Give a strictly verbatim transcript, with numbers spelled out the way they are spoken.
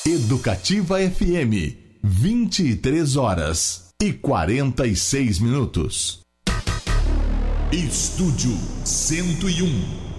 Educativa F M, vinte e três horas e quarenta e seis minutos. Estúdio cento e um.